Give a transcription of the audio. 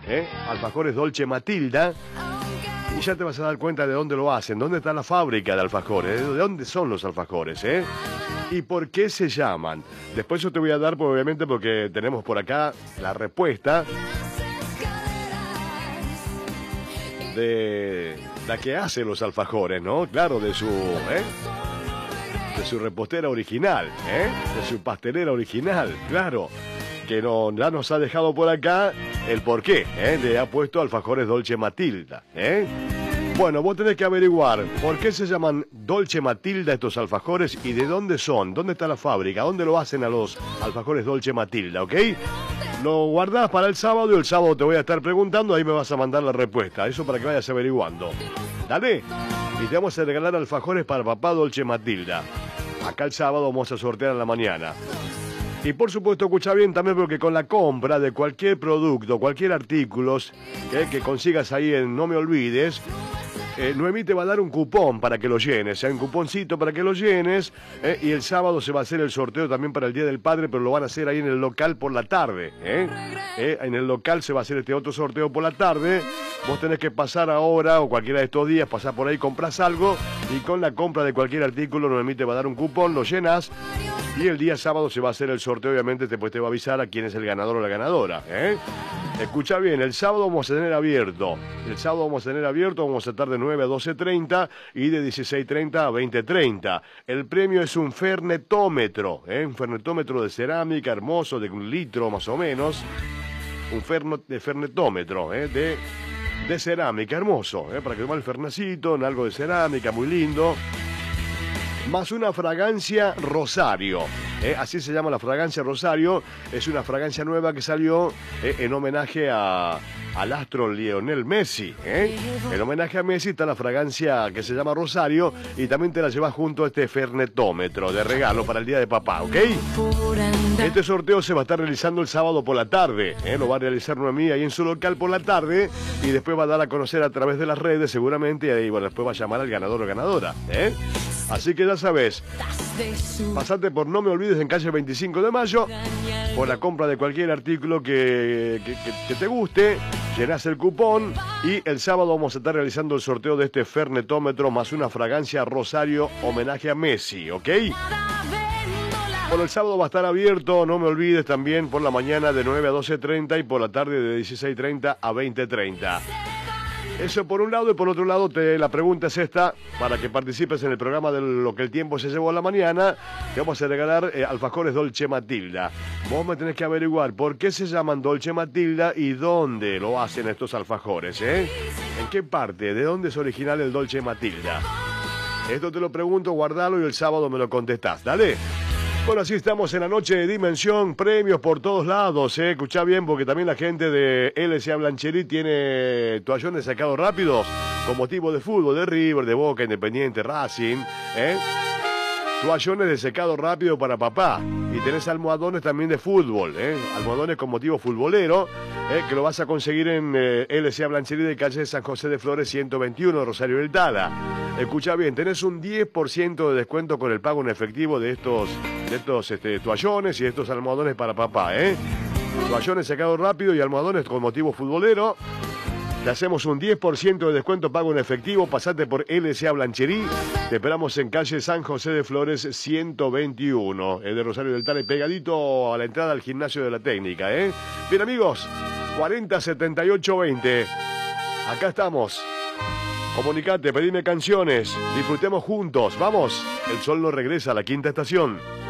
Alfajores Dolce Matilda. Y ya te vas a dar cuenta de dónde lo hacen, dónde está la fábrica de alfajores, de dónde son los alfajores, y por qué se llaman. Después yo te voy a dar, obviamente, porque tenemos por acá la respuesta de la que hace los alfajores, ¿no? Claro, de su repostera original, de su pastelera original, claro, que ya nos ha dejado por acá el porqué, le ha puesto alfajores Dolce Matilda, Bueno, vos tenés que averiguar por qué se llaman Dolce Matilda estos alfajores y de dónde son, dónde está la fábrica, dónde lo hacen a los alfajores Dolce Matilda, ¿ok? Lo guardás para el sábado y el sábado te voy a estar preguntando, ahí me vas a mandar la respuesta, eso para que vayas averiguando. Dale, y te vamos a regalar alfajores para papá Dolce Matilda. Acá el sábado vamos a sortear en la mañana. Y por supuesto, escucha bien también porque con la compra de cualquier producto, cualquier artículo que consigas ahí en No Me Olvides, Noemí te va a dar un cupón para que lo llenes, un cuponcito para que lo llenes, y el sábado se va a hacer el sorteo también para el Día del Padre, pero lo van a hacer ahí en el local por la tarde, en el local se va a hacer este otro sorteo por la tarde. Vos tenés que pasar ahora o cualquiera de estos días, pasar por ahí, compras algo y con la compra de cualquier artículo Noemí te va a dar un cupón, lo llenas y el día sábado se va a hacer el sorteo, obviamente después te va a avisar a quién es el ganador o la ganadora, Escucha bien, el sábado vamos a tener abierto, vamos a estar de 9 a 12:30 y de 16:30 a 20:30. El premio es un fernetómetro, un fernetómetro de cerámica hermoso, de 1 litro más o menos, un fernetómetro, de cerámica, hermoso, para que tome el fernacito, en algo de cerámica, muy lindo. Más una fragancia Rosario, así se llama la fragancia Rosario, es una fragancia nueva que salió en homenaje al astro Lionel Messi, En homenaje a Messi está la fragancia que se llama Rosario y también te la llevas junto a este fernetómetro de regalo para el día de papá, ¿ok? Este sorteo se va a estar realizando el sábado por la tarde, lo va a realizar Noemí ahí en su local por la tarde y después va a dar a conocer a través de las redes seguramente y ahí, bueno, después va a llamar al ganador o ganadora, Así que ya sabes, pasate por No Me Olvides en calle 25 de Mayo, por la compra de cualquier artículo que te guste, llenás el cupón y el sábado vamos a estar realizando el sorteo de este fernetómetro más una fragancia Rosario homenaje a Messi, ¿ok? Bueno, el sábado va a estar abierto, No Me Olvides, también por la mañana de 9 a 12:30 y por la tarde de 16:30 a 20:30. Eso por un lado, y por otro lado la pregunta es esta, para que participes en el programa de Lo que el tiempo se llevó a la mañana, te vamos a regalar alfajores Dolce Matilda. Vos me tenés que averiguar por qué se llaman Dolce Matilda y dónde lo hacen estos alfajores, ¿En qué parte? ¿De dónde es original el Dolce Matilda? Esto te lo pregunto, guardalo y el sábado me lo contestás, dale. Bueno, así estamos en la noche de Dimensión, premios por todos lados, Escuchá bien porque también la gente de LSA Blancherí tiene toallones sacados rápidos con motivo de fútbol, de River, de Boca, Independiente, Racing, Toallones de secado rápido para papá. Y tenés almohadones también de fútbol, almohadones con motivo futbolero, que lo vas a conseguir en LSA Blancherí de calle San José de Flores 121, Rosario del Tala. Escucha bien, tenés un 10% de descuento con el pago en efectivo de estos toallones y estos almohadones para papá, Toallones secados rápido y almohadones con motivo futbolero. Te hacemos un 10% de descuento pago en efectivo. Pasate por LSA Blancherí. Te esperamos en calle San José de Flores 121, de Rosario del Tala, pegadito a la entrada al gimnasio de la técnica, Bien, amigos, 40 78 20. Acá estamos. Comunicate, pedime canciones, disfrutemos juntos. Vamos, el sol no regresa a la quinta estación.